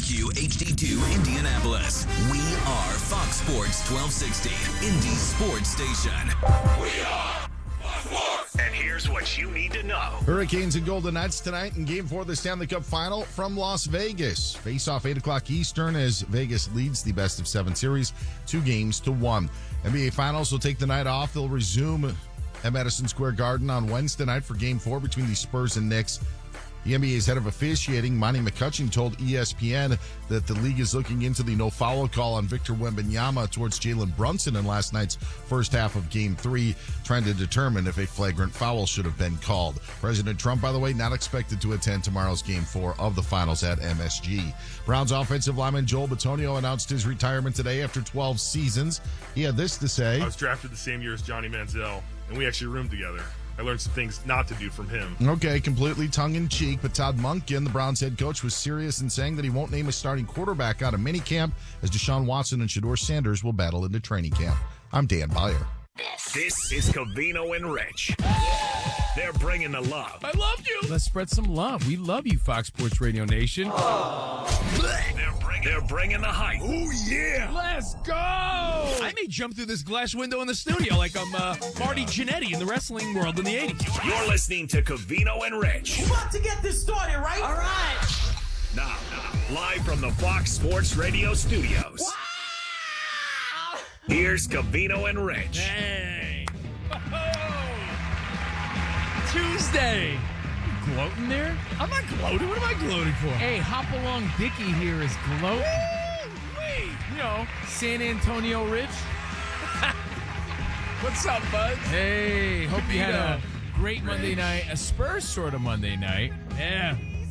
WQHD2 Indianapolis. We are Fox Sports 1260, Indy's sports station. We are Fox Sports. And here's what you need to know. Hurricanes and Golden Knights tonight in Game 4 of the Stanley Cup Final from Las Vegas. Face-off 8 o'clock Eastern as Vegas leads the best-of-7 series 2-1. NBA Finals will take the night off. They'll resume at Madison Square Garden on Wednesday night for Game 4 between the Spurs and Knicks. The NBA's head of officiating, Monty McCutcheon, told ESPN that the league is looking into the no-foul call on Victor Wembanyama towards Jalen Brunson in last night's first half of Game 3, trying to determine if a flagrant foul should have been called. President Trump, by the way, not expected to attend tomorrow's Game 4 of the Finals at MSG. Browns offensive lineman Joel Bitonio announced his retirement today after 12 seasons. He had this to say. I was drafted the same year as Johnny Manziel, and we actually roomed together. I learned some things not to do from him. Okay, completely tongue-in-cheek, but Todd Monken, the Browns head coach, was serious in saying that he won't name a starting quarterback out of minicamp as Deshaun Watson and Shedeur Sanders will battle into training camp. I'm Dan Beyer. This is Covino and Rich. They're bringing the love. I love you. Let's spread some love. We love you, Fox Sports Radio Nation. They're bringing the hype. Oh, yeah. Let's go. I may jump through this glass window in the studio like I'm Marty Jannetty in the wrestling world in the 80s. You're listening to Covino and Rich. We're about to get this started, right? All right. Now, live from the Fox Sports Radio studios. Wow. Here's Covino and Rich. Hey. Tuesday. You gloating there? I'm not gloating. What am I gloating for? Hey, Hop Along Dickie here is gloating. Wait. You know, San Antonio Rich. What's up, bud? Hey, hope you had a great Monday night. A Spurs sort of Monday night. Yeah.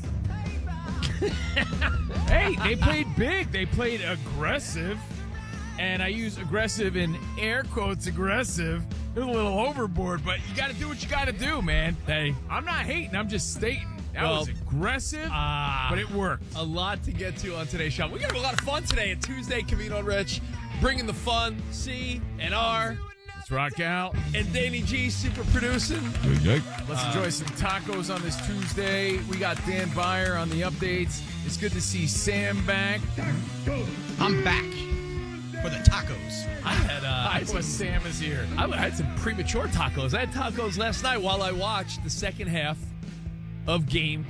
Hey, they played big. They played aggressive. And I use aggressive in air quotes aggressive. It was a little overboard, but you got to do what you got to do, man. Hey, I'm not hating. I'm just stating. That was aggressive, but it worked. A lot to get to on today's show. We're going to have a lot of fun today at Tuesday, Covino and Rich. Bringing the fun, C and R. Let's rock out. And Danny G super producing. Let's enjoy some tacos on this Tuesday. We got Dan Beyer on the updates. It's good to see Sam back. I'm back for the tacos. I had Sam is here. I had some premature tacos. I had tacos last night while I watched the second half of Game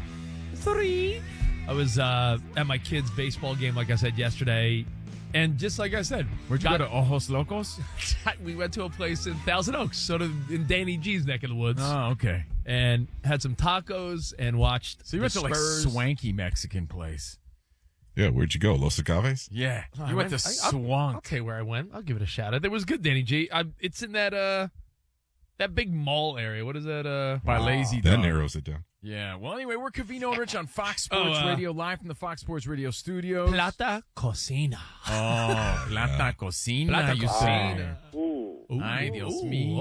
3. I was at my kids' baseball game, like I said yesterday. And just like I said, where'd you go to Ojos Locos? We went to a place in Thousand Oaks, sort of in Danny G's neck of the woods. Oh, okay. And had some tacos and watched. So you went to like a swanky Mexican place. Yeah, where'd you go? Los Acaves? Yeah, you went to Swank. I'll tell you where I went. I'll give it a shout out. It was good, Danny G. It's in that big mall area. What is that? By Lazy Dog. That narrows it down. Yeah. Well, anyway, we're Covino and Rich on Fox Sports Radio, live from the Fox Sports Radio studios. Plata Cocina. Oh, Plata Cocina. Plata you Cocina. Ay, Dios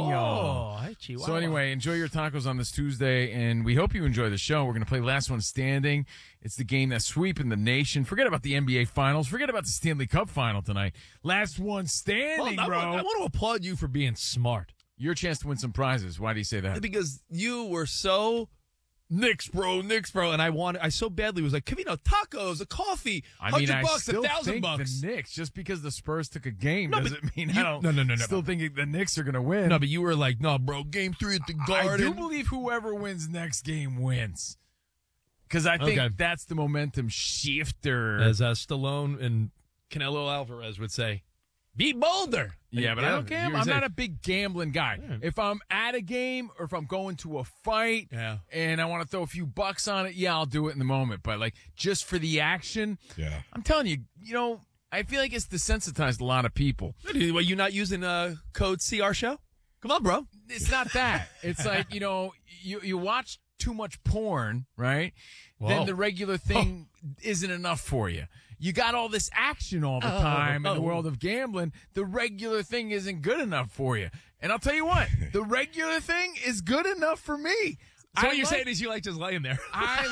mío. So anyway, enjoy your tacos on this Tuesday, and we hope you enjoy the show. We're going to play Last One Standing. It's the game that's sweeping the nation. Forget about the NBA Finals. Forget about the Stanley Cup Final tonight. Last One Standing, bro. I want to applaud you for being smart. Your chance to win some prizes. Why do you say that? Because you were so Knicks, bro. And I so badly was like, Covino, tacos, a coffee, $100, $1,000. The Knicks, just because the Spurs took a game doesn't mean I don't no. still think the Knicks are going to win. No, but you were like, no, bro, Game 3 at the Garden. I do believe whoever wins next game wins. Because I think that's the momentum shifter. As Stallone and Canelo Alvarez would say, be bolder. Yeah, but I don't gamble. I'm not a big gambling guy. Yeah. If I'm at a game or if I'm going to a fight and I want to throw a few bucks on it, I'll do it in the moment. But, like, just for the action, I'm telling you, I feel like it's desensitized a lot of people. Well, you not using code CR show? Come on, bro. It's not that. It's like, you watch too much porn, right? Whoa. Then the regular thing isn't enough for you. You got all this action all the time in the world of gambling. The regular thing isn't good enough for you. And I'll tell you what, the regular thing is good enough for me. So what you're saying is you like just laying there.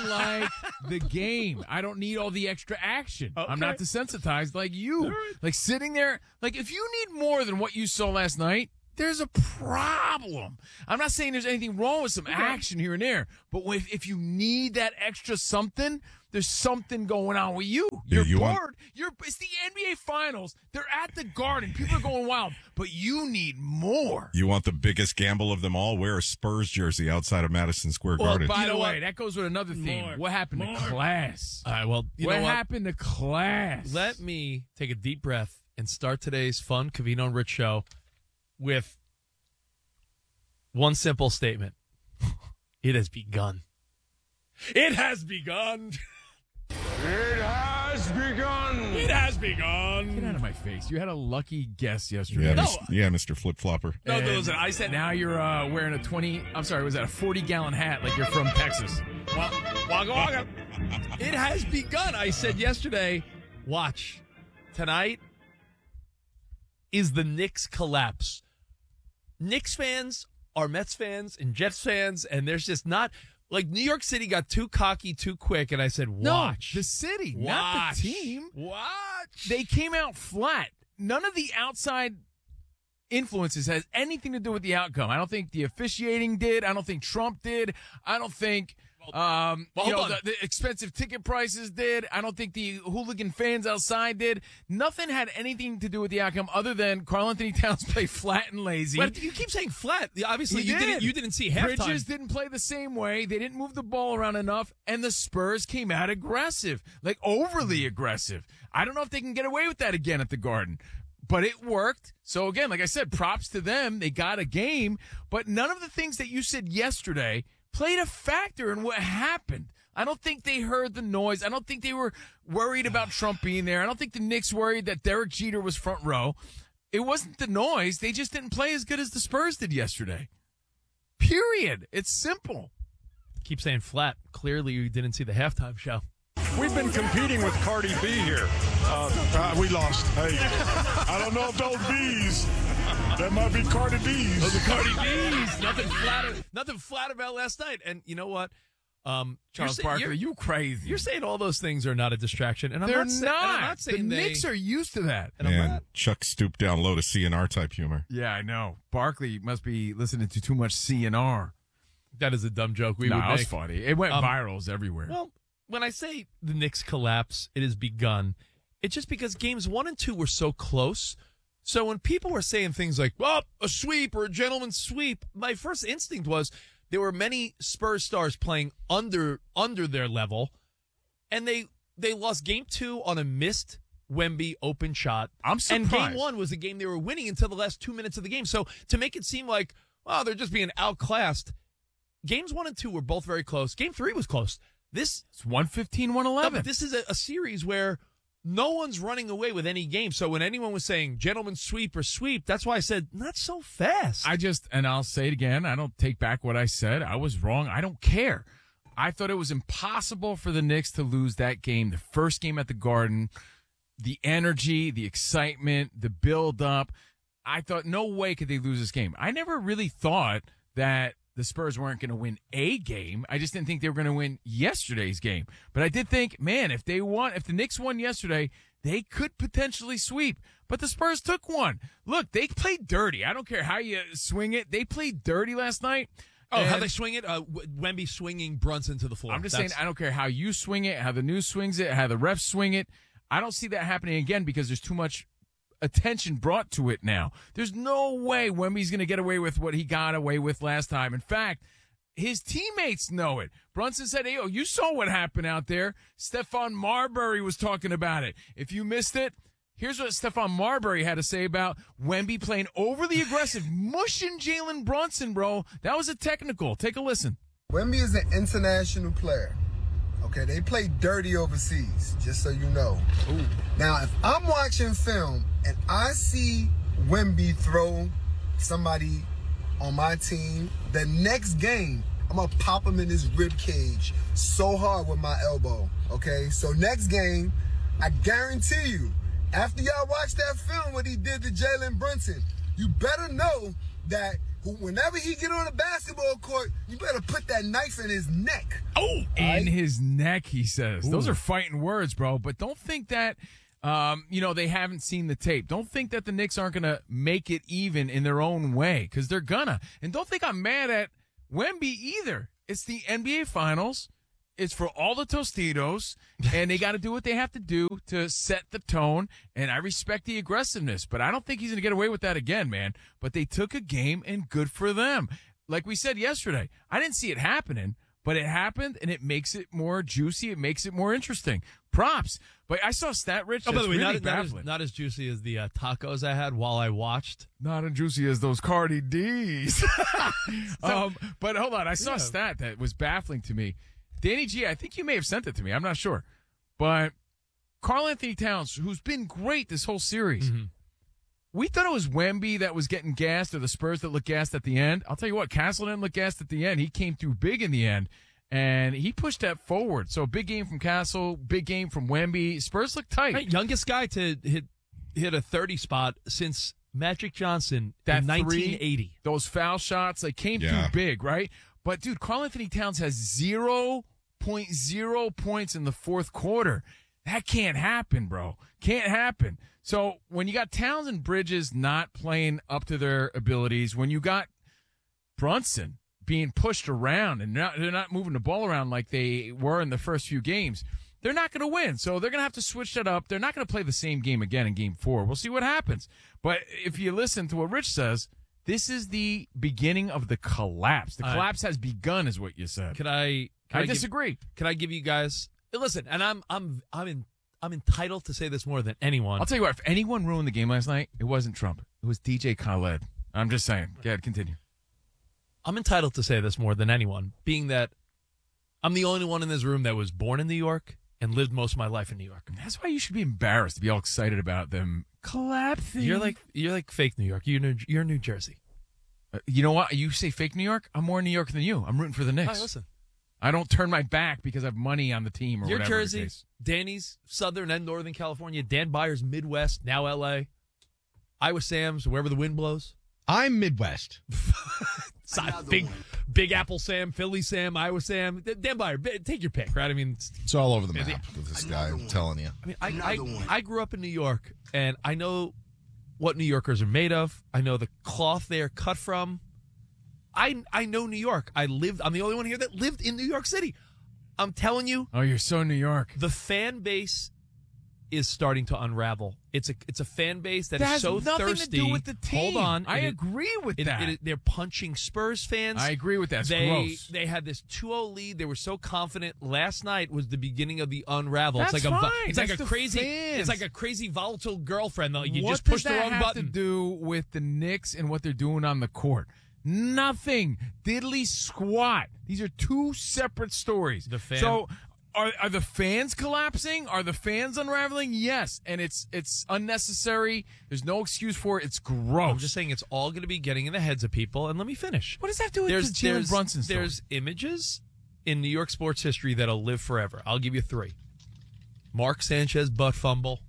I like the game. I don't need all the extra action. Okay. I'm not desensitized like you. Right. Like sitting there, like if you need more than what you saw last night, there's a problem. I'm not saying there's anything wrong with some action here and there, but if you need that extra something, there's something going on with you. Yeah, You're bored. It's the NBA Finals. They're at the Garden. People are going wild, but you need more. You want the biggest gamble of them all? Wear a Spurs jersey outside of Madison Square Garden. By the way, that goes with another theme. What happened to class? All right, well, what happened to class? Let me take a deep breath and start today's fun Covino and Rich show with one simple statement. It has begun. It has begun. It has begun. It has begun. Get out of my face. You had a lucky guess yesterday. Yeah, Mr. Flip Flopper. No, listen, I said now you're wearing a 40-gallon hat like you're from Texas. Wagga wagga. It has begun. I said yesterday, watch. Tonight is the Knicks collapse. Knicks fans are Mets fans and Jets fans, and there's just not... Like, New York City got too cocky too quick, and I said, watch. No, the city, not the team. Watch. They came out flat. None of the outside influences has anything to do with the outcome. I don't think the officiating did. I don't think Trump did. I don't think the expensive ticket prices did. I don't think the hooligan fans outside did. Nothing had anything to do with the outcome other than Karl-Anthony Towns played flat and lazy. But you keep saying flat. Obviously, you didn't see halftime. Bridges didn't play the same way. They didn't move the ball around enough, and the Spurs came out aggressive, like overly aggressive. I don't know if they can get away with that again at the Garden. But it worked. So, again, like I said, props to them. They got a game. But none of the things that you said yesterday played a factor in what happened. I don't think they heard the noise. I don't think they were worried about Trump being there. I don't think the Knicks worried that Derek Jeter was front row. It wasn't the noise. They just didn't play as good as the Spurs did yesterday. Period. It's simple. Keep saying flat. Clearly, you didn't see the halftime show. We've been competing with Cardi B here. We lost. Hey, I don't know if those B's, that might be Cardi B's. Those are Cardi B's. Nothing flat about last night. And you know what? Charles Barkley, you crazy. You're saying all those things are not a distraction. And I'm They're not saying the Knicks are used to that. And I'm not. Chuck stooped down low to CNR type humor. Yeah, I know. Barkley must be listening to too much CNR. That is a dumb joke we would make. That was funny. It went virals everywhere. Well, when I say the Knicks collapse, it has begun. It's just because games 1 and 2 were so close. So when people were saying things like, well, a sweep or a gentleman's sweep, my first instinct was there were many Spurs stars playing under their level, and they lost game 2 on a missed Wemby open shot. I'm surprised. And game 1 was a game they were winning until the last 2 minutes of the game. So to make it seem like, oh, they're just being outclassed, games 1 and 2 were both very close. Game 3 was close. It's 115-111. No, but this is a series where no one's running away with any game. So when anyone was saying gentleman's sweep or sweep, that's why I said not so fast. And I'll say it again, I don't take back what I said. I was wrong. I don't care. I thought it was impossible for the Knicks to lose that game, the first game at the Garden. The energy, the excitement, the build-up. I thought no way could they lose this game. I never really thought that the Spurs weren't going to win a game. I just didn't think they were going to win yesterday's game. But I did think, man, if the Knicks won yesterday, they could potentially sweep. But the Spurs took one. Look, they played dirty. I don't care how you swing it. They played dirty last night. Oh, how they swing it? Wemby swinging Brunson to the floor. I'm just saying, I don't care how you swing it, how the news swings it, how the refs swing it. I don't see that happening again because there's too much attention brought to it now. There's no way Wemby's going to get away with what he got away with last time. In fact, his teammates know it. Brunson said, hey, you saw what happened out there. Stephon Marbury was talking about it. If you missed it, here's what Stephon Marbury had to say about Wemby playing overly aggressive, mushing Jalen Brunson, bro. That was a technical. Take a listen. Wemby is an international player. Okay, they play dirty overseas, just so you know. Ooh. Now, if I'm watching film and I see Wemby throw somebody on my team, the next game, I'm going to pop him in his rib cage so hard with my elbow, okay? So next game, I guarantee you, after y'all watch that film, what he did to Jalen Brunson, you better know that whenever he get on the basketball court, you better put that knife in his neck. Oh, in his neck, he says. Ooh. Those are fighting words, bro. But don't think that, they haven't seen the tape. Don't think that the Knicks aren't going to make it even in their own way, because they're gonna. And don't think I'm mad at Wemby either. It's the NBA Finals. It's for all the Tostitos, and they got to do what they have to do to set the tone, and I respect the aggressiveness, but I don't think he's going to get away with that again, man. But they took a game, and good for them. Like we said yesterday, I didn't see it happening, but it happened, and it makes it more juicy. It makes it more interesting. Props. But I saw a stat, Rich, that's by the way, really not as juicy as the tacos I had while I watched. Not as juicy as those Cardi D's. But hold on. I saw a stat that was baffling to me. Danny G, I think you may have sent it to me. I'm not sure. But Karl Anthony Towns, who's been great this whole series, we thought it was Wemby that was getting gassed or the Spurs that looked gassed at the end. I'll tell you what, Castle didn't look gassed at the end. He came through big in the end, and he pushed that forward. So big game from Castle, big game from Wemby. Spurs look tight. Right, youngest guy to hit a 30 spot since Magic Johnson in 1980. Those foul shots, they came through big, right? But, dude, Karl Anthony Towns has 0.0 points in the fourth quarter. That can't happen, bro. Can't happen. So when you got Towns and Bridges not playing up to their abilities, when you got Brunson being pushed around and they're not moving the ball around like they were in the first few games, they're not going to win. So they're going to have to switch that up. They're not going to play the same game again in Game 4. We'll see what happens. But if you listen to what Rich says, this is the beginning of the collapse. The collapse has begun, is what you said. I disagree. Can I give you guys? Listen, and I'm entitled to say this more than anyone. I'll tell you what. If anyone ruined the game last night, it wasn't Trump. It was DJ Khaled. I'm just saying. Go ahead, continue. I'm entitled to say this more than anyone, being that I'm the only one in this room that was born in New York and lived most of my life in New York. That's why you should be embarrassed to be all excited about them collapsing. You're like fake New York. You're New Jersey. You know what? You say fake New York? I'm more in New York than you. I'm rooting for the Knicks. Right, listen. I don't turn my back because I have money on the team or You're whatever. Jersey, Danny's Southern and Northern California, Dan Byers Midwest, now L.A., Iowa Sam's, wherever the wind blows. I'm Midwest. Big Apple Sam, Philly Sam, Iowa Sam. Dan Byer, take your pick, right? I mean, it's all over the map with this guy, I'm telling you. I mean, I grew up in New York, and I know what New Yorkers are made of. I know the cloth they are cut from. I know New York. I'm the only one here that lived in New York City. I'm telling you. Oh, you're so New York. The fan base is starting to unravel. It's a fan base that is so thirsty. That has nothing to do with the team. Hold on. I agree with that. They're punching Spurs fans. I agree with that. It's gross. They had this 2-0 lead. They were so confident. Last night was the beginning of the unravel. That's it's like fine. It's That's like a crazy. fans. It's like a crazy volatile girlfriend. Though you what just push the wrong button. What does that have to do with the Knicks and what they're doing on the court? Nothing. Diddly squat. These are two separate stories. So are the fans collapsing? Are the fans unraveling? Yes. And it's unnecessary. There's no excuse for it. It's gross. I'm just saying it's all going to be getting in the heads of people. And let me finish. What does that do with the Jalen Brunson story? There's images in New York sports history that'll live forever. I'll give you 3. Mark Sanchez butt fumble.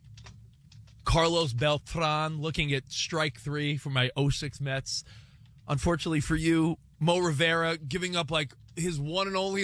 Carlos Beltran looking at strike 3 for my 06 Mets. Unfortunately for you, Mo Rivera giving up like his one and only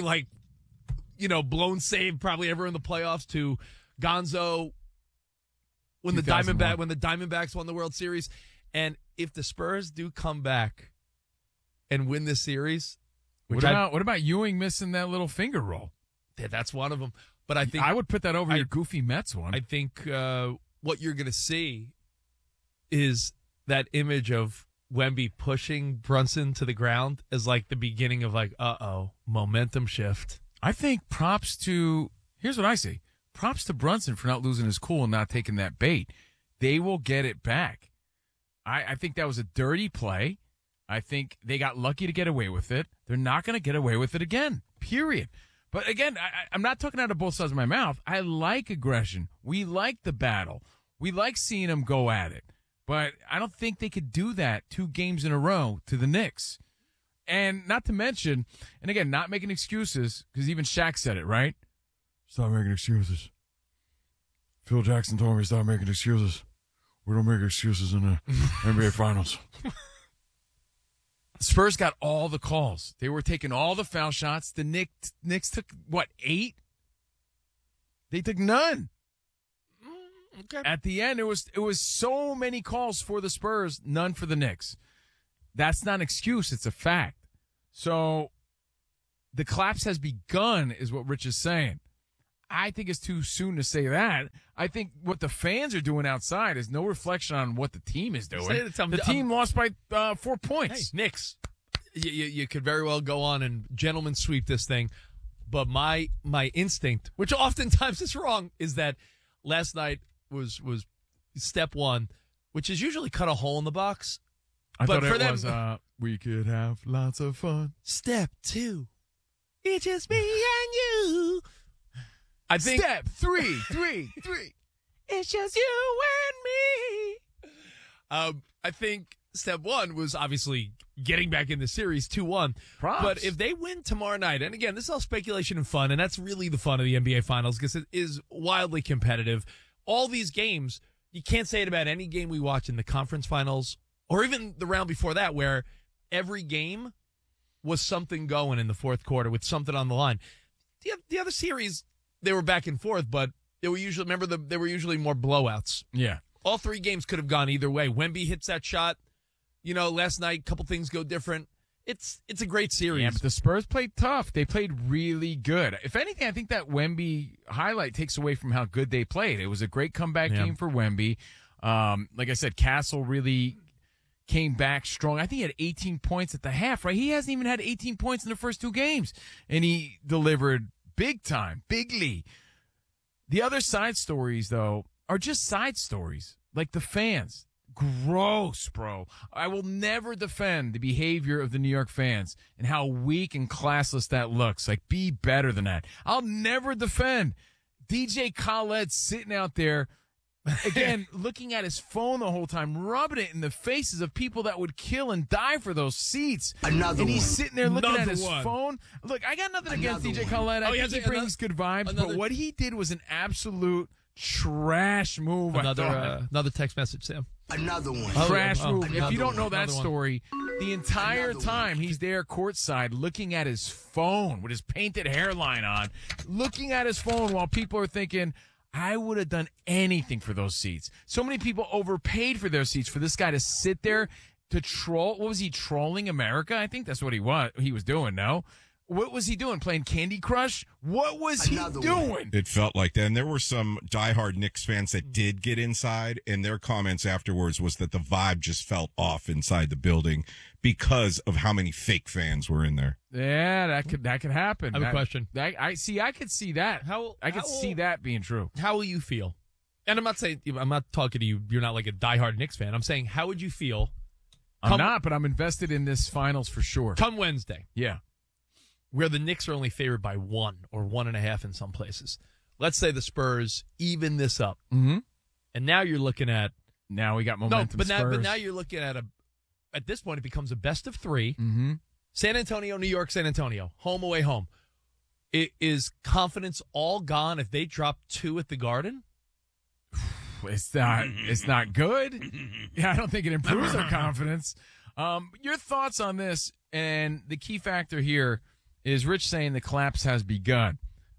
blown save probably ever in the playoffs to Gonzo when the Diamondbacks won the World Series. And if the Spurs do come back and win this series, what about Ewing missing that little finger roll? Yeah, that's one of them. But I think I would put that over your goofy Mets one. I think what you're going to see is that image of Wemby pushing Brunson to the ground as like the beginning of momentum shift. I think here's what I say. Props to Brunson for not losing his cool and not taking that bait. They will get it back. I think that was a dirty play. I think they got lucky to get away with it. They're not going to get away with it again, period. But again, I'm not talking out of both sides of my mouth. I like aggression. We like the battle. We like seeing them go at it. But I don't think they could do that 2 games in a row to the Knicks. And not to mention, and again, not making excuses, because even Shaq said it, right? Stop making excuses. Phil Jackson told me to stop making excuses. We don't make excuses in the NBA Finals. Spurs got all the calls. They were taking all the foul shots. The Knicks took, 8? They took none. Okay. At the end, it was so many calls for the Spurs, none for the Knicks. That's not an excuse. It's a fact. So the collapse has begun is what Rich is saying. I think it's too soon to say that. I think what the fans are doing outside is no reflection on what the team is doing. The team lost by 4 points. Hey, Knicks, you could very well go on and gentlemen sweep this thing. But my instinct, which oftentimes is wrong, is that last night was step one, which is usually cut a hole in the box. I thought it was we could have lots of fun. Step two, it's just me and you. I think step three. It's just you and me. I think step one was obviously getting back in the series 2-1. Props. But if they win tomorrow night, and again, this is all speculation and fun, and that's really the fun of the NBA Finals because it is wildly competitive. All these games, you can't say it about any game we watch in the conference finals or even the round before that where every game was something going in the fourth quarter with something on the line. The other series, they were back and forth, but they were usually more blowouts. Yeah. All three games could have gone either way. Wemby hits that shot. Last night, a couple things go different. It's a great series. Yeah, but the Spurs played tough. They played really good. If anything, I think that Wemby highlight takes away from how good they played. It was a great comeback game for Wemby. Like I said, Castle really came back strong. I think he had 18 points at the half, right? He hasn't even had 18 points in the first two games, and he delivered big time, bigly. The other side stories, though, are just side stories. Like the fans. Gross, bro. I will never defend the behavior of the New York fans and how weak and classless that looks. Like, be better than that. I'll never defend DJ Khaled sitting out there, again, looking at his phone the whole time, rubbing it in the faces of people that would kill and die for those seats. And he's sitting there looking at his phone. Look, I got nothing against DJ Khaled. I think he brings good vibes, but what he did was an absolute trash move. Another text message, Sam. Another one. Trash move. If you don't know another that one. story, the entire time he's there courtside looking at his phone with his painted hairline on, looking at his phone while people are thinking, I would have done anything for those seats. So many people overpaid for their seats for this guy to sit there to troll. What was he, trolling America? I think that's what he was doing, no? What was he doing? Playing Candy Crush? What was he doing? It felt like that. And there were some diehard Knicks fans that did get inside, and their comments afterwards was that the vibe just felt off inside the building because of how many fake fans were in there. Yeah, that could happen. I have a question. I could see that. I could see that being true. How will you feel? And I'm not talking to you. You're not like a diehard Knicks fan. I'm saying, how would you feel? I'm not, but I'm invested in this finals for sure. Come Wednesday. Yeah. Where the Knicks are only favored by 1 or 1.5 in some places. Let's say the Spurs even this up. Mm-hmm. And now you're looking at... Now we got momentum. But now you're looking at at this point, it becomes a best of 3. Mm-hmm. San Antonio, New York, San Antonio. Home, away, home. Is confidence all gone if they drop 2 at the Garden? It's not good. Yeah, I don't think it improves their confidence. Your thoughts on this, and the key factor here is Rich saying the collapse has begun.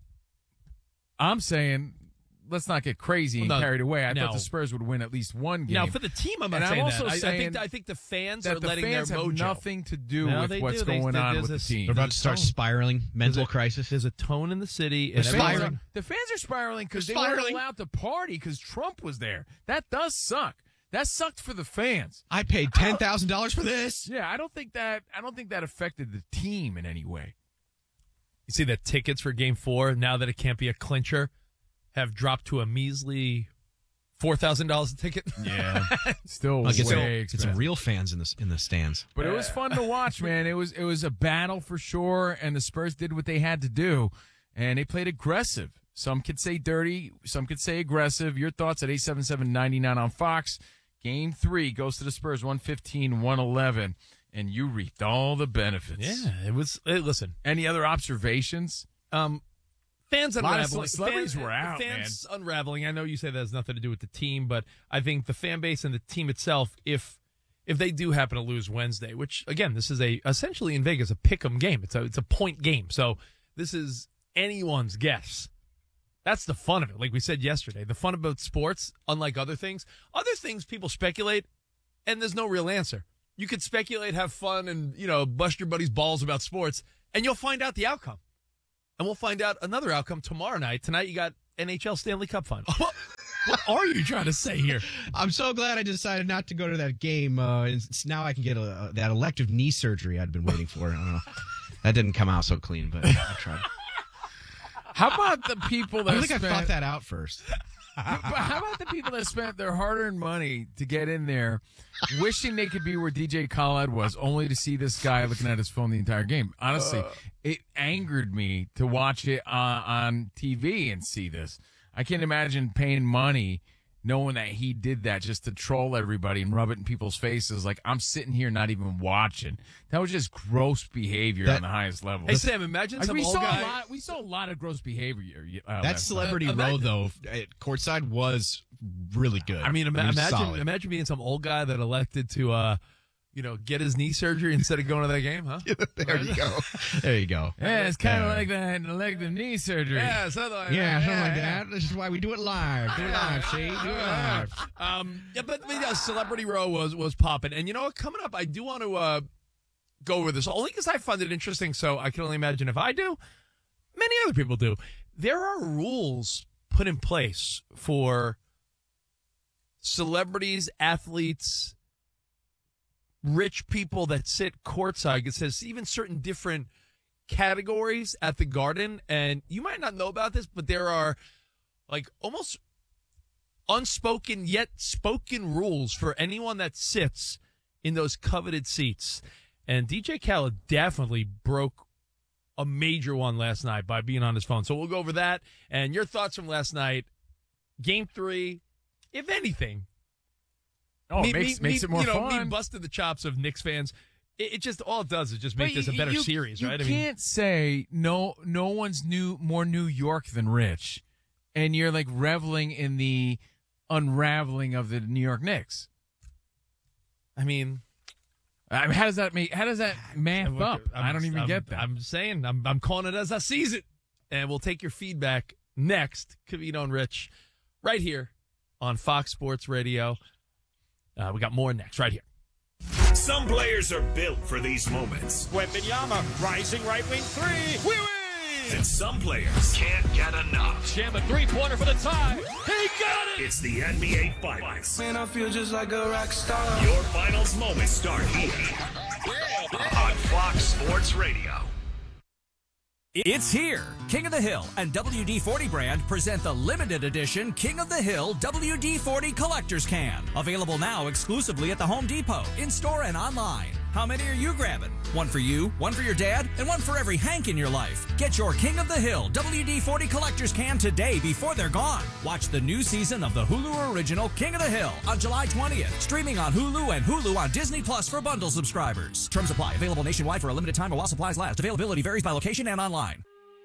I'm saying let's not get crazy and carried away. I thought the Spurs would win at least one game. Now, for the team, I'm not saying that. I think the fans are letting their mojo. Have nothing to do with what's going on with the team. They're about to start spiraling. Mental crisis. There's a tone in the city. The fans are spiraling because they weren't allowed to party because Trump was there. That does suck. That sucked for the fans. I paid $10,000 for this. Yeah, I don't think that affected the team in any way. You see that tickets for Game 4, now that it can't be a clincher, have dropped to a measly $4,000 a ticket. Yeah, still way expensive. Get some real fans in the stands. But it was fun to watch, man. It was a battle for sure, and the Spurs did what they had to do, and they played aggressive. Some could say dirty, some could say aggressive. Your thoughts at 877-99 on Fox. Game 3 goes to the Spurs, 115-111. And you reaped all the benefits. Yeah, it was. Listen, any other observations? Fans unraveling. Celebrities were out, fans unraveling. I know you say that has nothing to do with the team, but I think the fan base and the team itself, if they do happen to lose Wednesday, which again, this is essentially in Vegas a pick'em game. It's a point game, so this is anyone's guess. That's the fun of it. Like we said yesterday, the fun about sports, unlike other things people speculate, and there's no real answer. You could speculate, have fun, and bust your buddy's balls about sports, and you'll find out the outcome. And we'll find out another outcome tomorrow night. Tonight you got NHL Stanley Cup Final. What are you trying to say here? I'm so glad I decided not to go to that game. Now I can get that elective knee surgery I'd been waiting for. I don't know. That didn't come out so clean, but I tried. How about the people that I think I thought that out first. But how about the people that spent their hard-earned money to get in there, wishing they could be where DJ Khaled was, only to see this guy looking at his phone the entire game? Honestly, it angered me to watch it on TV and see this. I can't imagine paying money knowing that he did that just to troll everybody and rub it in people's faces. Like, I'm sitting here not even watching. That was just gross behavior on the highest level. Hey, Sam, imagine some old guy. We saw a lot of gross behavior. That celebrity row, though, at courtside was really good. I mean, imagine being some old guy that elected to, get his knee surgery instead of going to that game, huh? There you go. There you go. Yeah, it's kind of like that elective knee surgery. Yeah, something like that. This is why we do it live. Do it live, see? Do it live. But Celebrity Row was popping. And you know what? Coming up, I do want to go over this, only because I find it interesting, so I can only imagine if I do, many other people do. There are rules put in place for celebrities, athletes, rich people that sit courtside. It says even certain different categories at the Garden, and you might not know about this, but there are like almost unspoken yet spoken rules for anyone that sits in those coveted seats. And DJ Khaled definitely broke a major one last night by being on his phone. So we'll go over that and your thoughts from last night. Game 3, if anything. Oh, it makes it more fun. Me busted the chops of Knicks fans. It just, all it does is just make this a better series, right? You can't say no one's more New York than Rich, and you're like reveling in the unraveling of the New York Knicks. I mean, how does that math up? I don't even get that. I'm saying, I'm calling it as I sees it. And we'll take your feedback next, Covino and Rich, right here on Fox Sports Radio. We got more next, right here. Some players are built for these moments. Wembanyama, rising right wing three. We win! And some players can't get enough. Sham, a three-pointer for the tie. He got it! It's the NBA Finals. Man, I feel just like a rock star. Your finals moments start here on Fox Sports Radio. It's here. King of the Hill and WD-40 brand present the limited edition King of the Hill WD-40 Collector's Can. Available now exclusively at the Home Depot, in-store and online. How many are you grabbing? One for you, one for your dad, and one for every Hank in your life. Get your King of the Hill WD-40 Collector's Can today before they're gone. Watch the new season of the Hulu original King of the Hill on July 20th. Streaming on Hulu and Hulu on Disney Plus for bundle subscribers. Terms apply. Available nationwide for a limited time or while supplies last. Availability varies by location and online.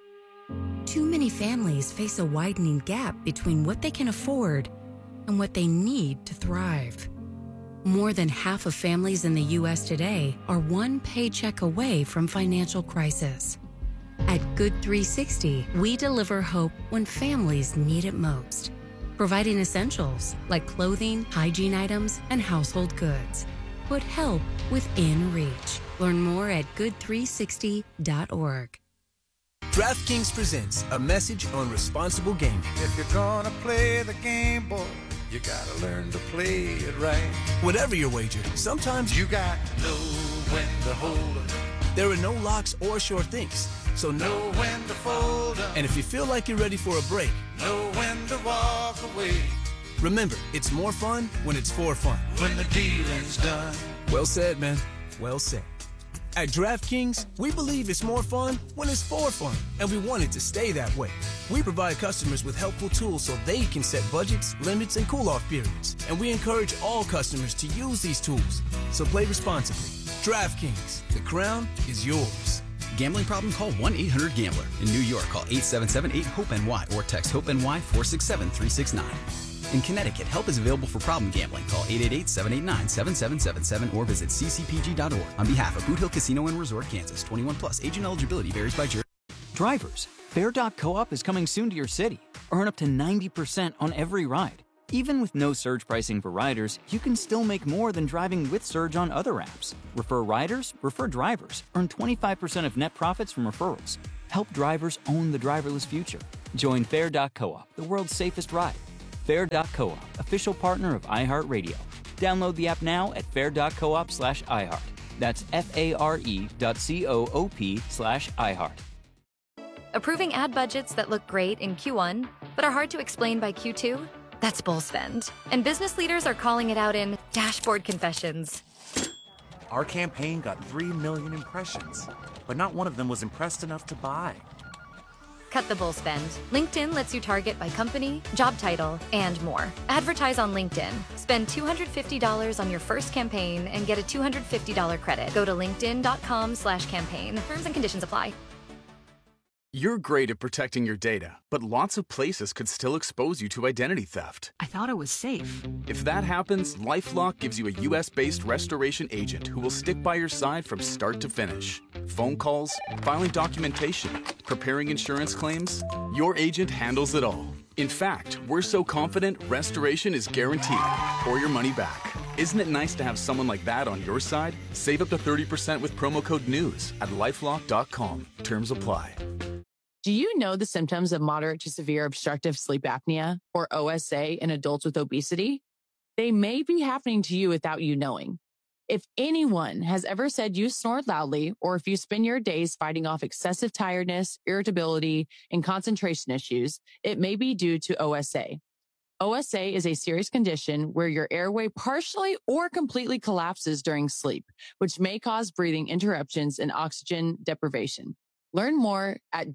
Too many families face a widening gap between what they can afford and what they need to thrive. More than half of families in the U.S. today are one paycheck away from financial crisis. At Good 360, we deliver hope when families need it most, providing essentials like clothing, hygiene items, and household goods. Put help within reach. Learn more at good360.org. DraftKings presents a message on responsible gaming. If you're gonna play the game, boy, you gotta learn to play it right. Whatever your wager, sometimes you got to know when to hold 'em. There are no locks or sure things, so know when to fold 'em. And if you feel like you're ready for a break, know when to walk away. Remember, it's more fun when it's for fun. When the dealing's done. Well said, man. Well said. At DraftKings, we believe it's more fun when it's for fun, and we want it to stay that way. We provide customers with helpful tools so they can set budgets, limits, and cool-off periods, and we encourage all customers to use these tools. So play responsibly. DraftKings, the crown is yours. Gambling problem? Call 1-800-GAMBLER. In New York, call 877-8-HOPE-NY or text HOPE-NY 467-369. In Connecticut, help is available for problem gambling. Call 888-789-7777 or visit ccpg.org. On behalf of Boot Hill Casino and Resort, Kansas, 21 plus. Agent eligibility varies by jurisdiction. Drivers, Fair.coop is coming soon to your city. Earn up to 90% on every ride. Even with no surge pricing for riders, you can still make more than driving with Surge on other apps. Refer riders, refer drivers. Earn 25% of net profits from referrals. Help drivers own the driverless future. Join Fair.coop, the world's safest ride. Fair.coop, official partner of iHeartRadio. Download the app now at fair.coop/iHeart. That's FARE.coop/iHeart. Approving ad budgets that look great in Q1, but are hard to explain by Q2? That's bull spend. And business leaders are calling it out in dashboard confessions. Our campaign got 3 million impressions, but not one of them was impressed enough to buy. Cut the bull spend. LinkedIn lets you target by company, job title, and more. Advertise on LinkedIn. Spend $250 on your first campaign and get a $250 credit. Go to linkedin.com/campaign. Terms and conditions apply. You're great at protecting your data, but lots of places could still expose you to identity theft. I thought it was safe. If that happens, LifeLock gives you a U.S.-based restoration agent who will stick by your side from start to finish. Phone calls, filing documentation, preparing insurance claims, your agent handles it all. In fact, we're so confident restoration is guaranteed or your money back. Isn't it nice to have someone like that on your side? Save up to 30% with promo code NEWS at LifeLock.com. Terms apply. Do you know the symptoms of moderate to severe obstructive sleep apnea, or OSA, in adults with obesity? They may be happening to you without you knowing. If anyone has ever said you snore loudly, or if you spend your days fighting off excessive tiredness, irritability, and concentration issues, it may be due to OSA. OSA is a serious condition where your airway partially or completely collapses during sleep, which may cause breathing interruptions and oxygen deprivation. Learn more at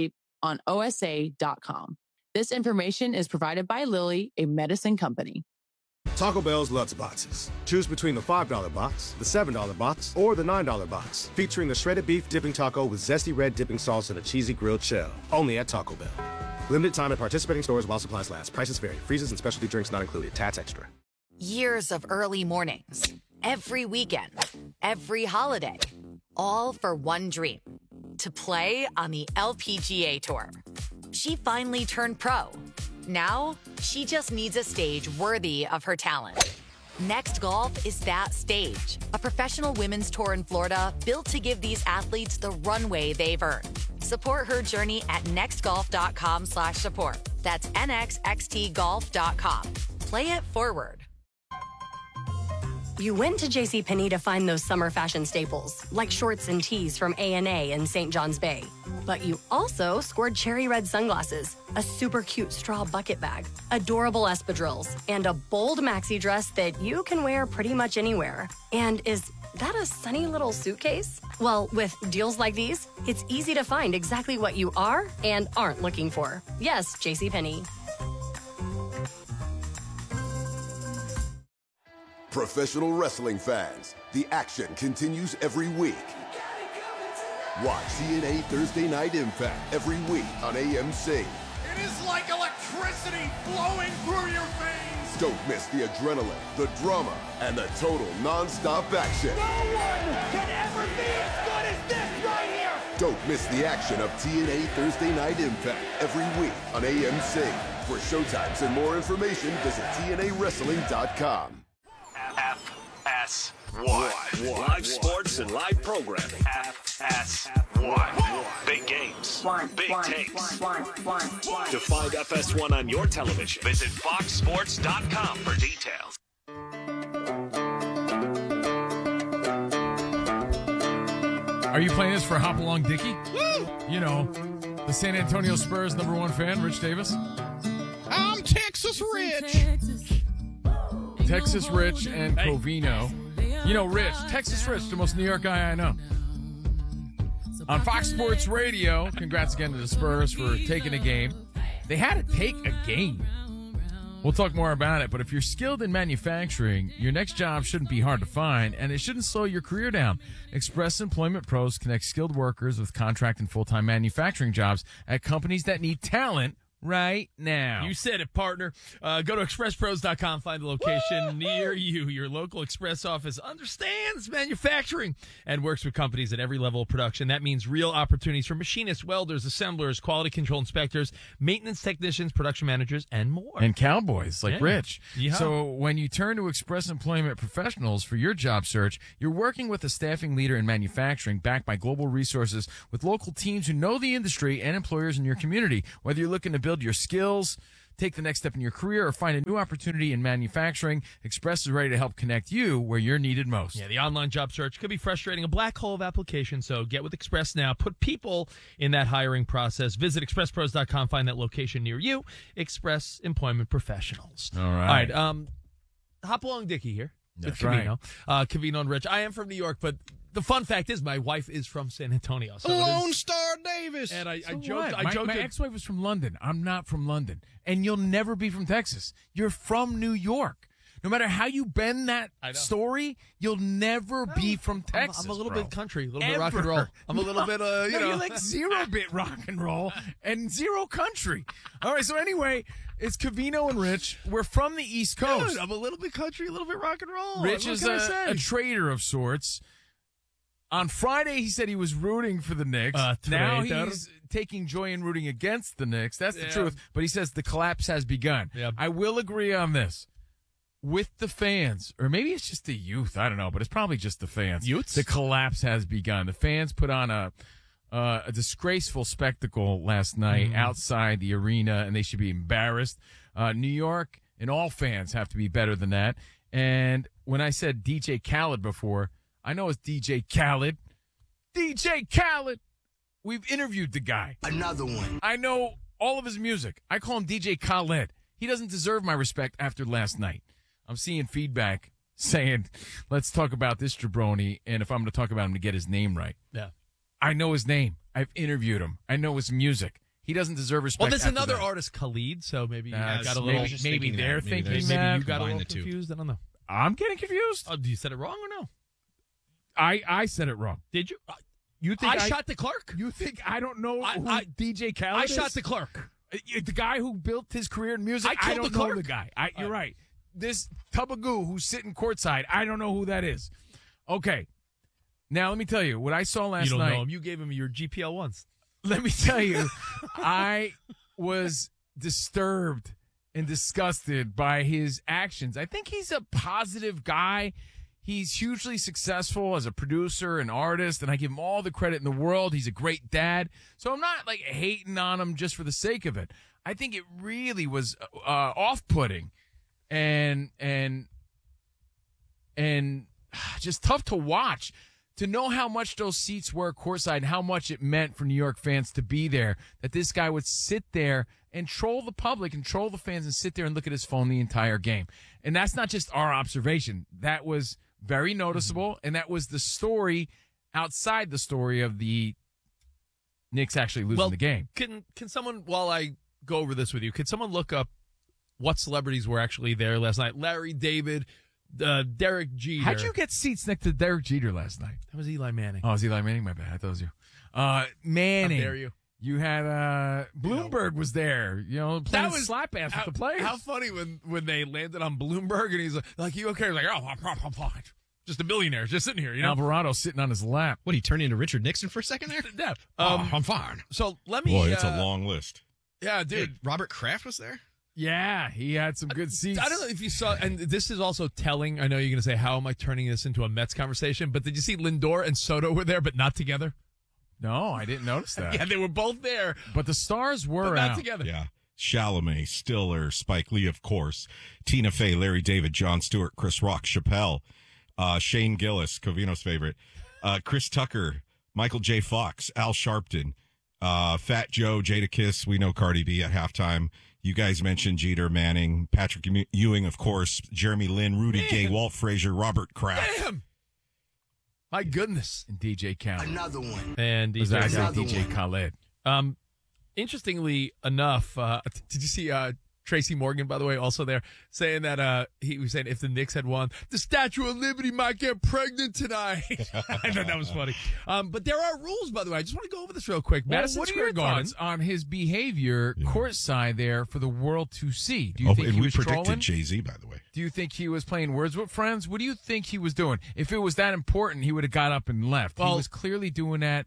don'tsleeponosa.com. This information is provided by Lilly, a medicine company. Taco Bell's Lutz Boxes. Choose between the $5 box, the $7 box, or the $9 box, featuring the shredded beef dipping taco with zesty red dipping sauce and a cheesy grilled shell. Only at Taco Bell. Limited time at participating stores while supplies last. Prices vary. Freezes and specialty drinks not included. Tats extra. Years of early mornings, every weekend, every holiday, all for one dream. To play on the LPGA Tour. She finally turned pro. Now, she just needs a stage worthy of her talent. Next Golf is that stage. A professional women's tour in Florida built to give these athletes the runway they've earned. Support her journey at nextgolf.com/support. That's nxxtgolf.com. Play it forward. You went to JCPenney to find those summer fashion staples, like shorts and tees from A&A and St. John's Bay. But you also scored cherry red sunglasses, a super cute straw bucket bag, adorable espadrilles, and a bold maxi dress that you can wear pretty much anywhere. And is that a sunny little suitcase? Well, with deals like these, it's easy to find exactly what you are and aren't looking for. Yes, JCPenney. Professional wrestling fans, the action continues every week. Watch TNA Thursday Night Impact every week on AMC. It is like electricity flowing through your veins. Don't miss the adrenaline, the drama, and the total non-stop action. No one can ever be as good as this right here. Don't miss the action of TNA Thursday Night Impact every week on AMC. For showtimes and more information, visit TNAWrestling.com. FS1. Live sports and live programming. FS1. Big games. Big takes. To find FS1 on your television, visit foxsports.com for details. Are you playing this for Hopalong Dickie? Woo! You know, the San Antonio Spurs #1 fan, Rich Davis. I'm Texas Rich. Texas Rich and Covino. You know, Rich, Texas Rich, the most New York guy I know. On Fox Sports Radio, congrats again to the Spurs for taking a game. They had to take a game. We'll talk more about it, but if you're skilled in manufacturing, your next job shouldn't be hard to find, and it shouldn't slow your career down. Express Employment Pros connect skilled workers with contract and full-time manufacturing jobs at companies that need talent right now. You said it, partner. Go to expresspros.com, find the location near you. Your local Express office understands manufacturing and works with companies at every level of production. That means real opportunities for machinists, welders, assemblers, quality control inspectors, maintenance technicians, production managers, and more. And cowboys like Rich. Yeah. So when you turn to Express Employment Professionals for your job search, you're working with a staffing leader in manufacturing backed by global resources with local teams who know the industry and employers in your community. Whether you're looking to build your skills, take the next step in your career, or find a new opportunity in manufacturing, Express is ready to help connect you where you're needed most. Yeah, the online job search could be frustrating, a black hole of applications, so get with Express now. Put people in that hiring process. Visit expresspros.com, find that location near you. Express Employment Professionals. All right. All right, hop along Dickie here. That's with Covino. Covino and Rich. I am from New York, but the fun fact is my wife is from San Antonio. So Lone Star Davis. And I So joked. what? My ex-wife was from London. I'm not from London. And you'll never be from Texas. You're from New York. No matter how you bend that story, you'll never be from Texas. I'm a little bro. bit country, a little bit rock and roll. I'm a little bit, You're like 0-bit rock and roll and 0 country. All right, so anyway, it's Covino and Rich. We're from the East Coast. Dude, I'm a little bit country, a little bit rock and roll. Rich What is can I say? a trader of sorts. On Friday, he said he was rooting for the Knicks. Now he's taking joy in rooting against the Knicks. That's the truth. But he says the collapse has begun. Yeah. I will agree on this. With the fans, or maybe it's just the youth, I don't know, but it's probably just the fans. Youths? The collapse has begun. The fans put on a disgraceful spectacle last night outside the arena, and they should be embarrassed. New York and all fans have to be better than that. And when I said DJ Khaled before, I know it's DJ Khaled. DJ Khaled! We've interviewed the guy. Another one. I know all of his music. I call him DJ Khaled. He doesn't deserve my respect after last night. I'm seeing feedback saying, let's talk about this jabroni, and if I'm going to talk about him, to get his name right. Yeah. I know his name. I've interviewed him. I know his music. He doesn't deserve respect. Well, there's after another that. artist, Khalid, so maybe you Got got a little. maybe they're thinking Maybe that. you got a Combine little the two. confused. I don't know. I'm getting confused. Oh, you said it wrong or no? I said it wrong. Did you? You think I shot the clerk? You think I don't know who DJ Khaled I is? shot the clerk. The guy who built his career in music? I killed don't the know clerk. the guy. You're right. This Tubagoo who's sitting courtside, I don't know who that is. Okay. Now, let me tell you, what I saw last You don't night. know him. You gave him your GPL once. Let me tell you, I was disturbed and disgusted by his actions. I think he's a positive guy. He's hugely successful as a producer and artist, and I give him all the credit in the world. He's a great dad. So I'm not like hating on him just for the sake of it. I think it really was off-putting and just tough to watch. To know how much those seats were courtside and how much it meant for New York fans to be there, that this guy would sit there and troll the public and troll the fans and sit there and look at his phone the entire game. And that's not just our observation. That was very noticeable, and that was the story outside the story of the Knicks actually losing the game. Can someone, while I go over this with you, can someone look up what celebrities were actually there last night? Larry David, Derek Jeter. How'd you get seats next to Derek Jeter last night? That was Eli Manning. Oh, it was Eli Manning? My bad. I thought it was you. Manning. How dare you? You had Bloomberg was there, playing slap ass with the players. How funny when they landed on Bloomberg and he's like you okay? He's like, oh, just a billionaire just sitting here, Alvarado sitting on his lap. What, he turned into Richard Nixon for a second there? Yeah. I'm fine. So let me. Boy, it's a long list. Yeah, dude. Hey, Robert Kraft was there? Yeah, he had some good seats. I don't know if you saw, and this is also telling. I know you're going to say, how am I turning this into a Mets conversation? But did you see Lindor and Soto were there, but not together? No, I didn't notice that. Yeah, they were both there. But the stars were but not out. together. Yeah. Chalamet, Stiller, Spike Lee, of course, Tina Fey, Larry David, Jon Stewart, Chris Rock, Chappelle, Shane Gillis, Covino's favorite, Chris Tucker, Michael J. Fox, Al Sharpton, Fat Joe, Jadakiss. We know Cardi B at halftime. You guys mentioned Jeter, Manning, Patrick Ewing, of course, Jeremy Lin, Rudy Gay, Walt Frazier, Robert Kraft. Damn. My goodness. And DJ Khaled. Another one. And DJ Khaled. Interestingly enough, did you see Tracy Morgan, by the way, also there, saying that he was saying if the Knicks had won, the Statue of Liberty might get pregnant tonight. I thought that was funny. But there are rules, by the way. I just want to go over this real quick. Well, Madison what are Square your Garden thoughts on his behavior courtside there for the world to see? Do you Oh, think and he we was predicted trolling? Jay-Z, by the way. Do you think he was playing words with friends? What do you think he was doing? If it was that important, he would have got up and left. Well, he was clearly doing that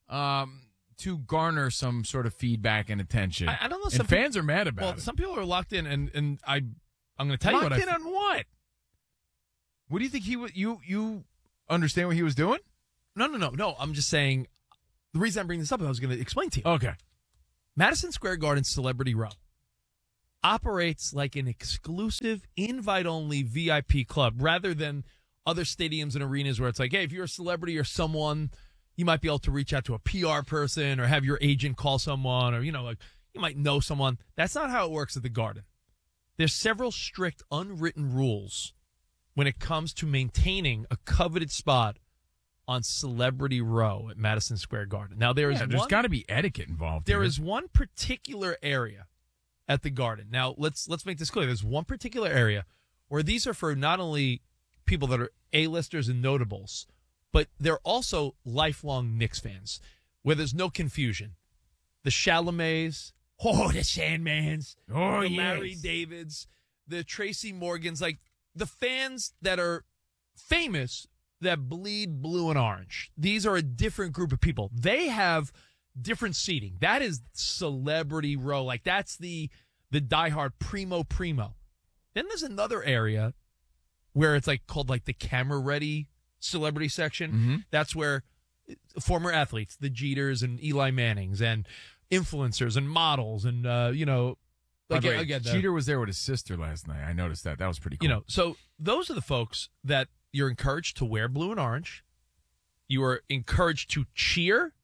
to garner some sort of feedback and attention. I don't know. And fans are mad about well, it. some people are locked in, and I'm going to tell you what Locked in on what? What do you think he was? You understand what he was doing? No. I'm just saying. The reason I'm bringing this up, I was going to explain to you. Okay. Madison Square Garden Celebrity Row operates like an exclusive, invite-only VIP club, rather than other stadiums and arenas where it's like, hey, if you're a celebrity or someone, you might be able to reach out to a PR person or have your agent call someone, or like you might know someone. That's not how it works at the Garden. There's several strict unwritten rules when it comes to maintaining a coveted spot on Celebrity Row at Madison Square Garden. Now, there's got to be etiquette involved. There is one particular area at the Garden. Now, let's make this clear. There's one particular area where these are for not only people that are A-listers and notables, but they're also lifelong Knicks fans, where there's no confusion. The Chalamets, the Sandmans, the Larry Davids, the Tracy Morgans, like the fans that are famous that bleed blue and orange. These are a different group of people. They have different seating. That is Celebrity Row. Like that's the diehard primo. Then there's another area where it's like called like the camera ready celebrity section. Mm-hmm. That's where former athletes, the Jeters and Eli Mannings and influencers and models and again, Jeter was there with his sister last night. I noticed that. That was pretty cool. So those are the folks that you're encouraged to wear blue and orange. You are encouraged to cheer,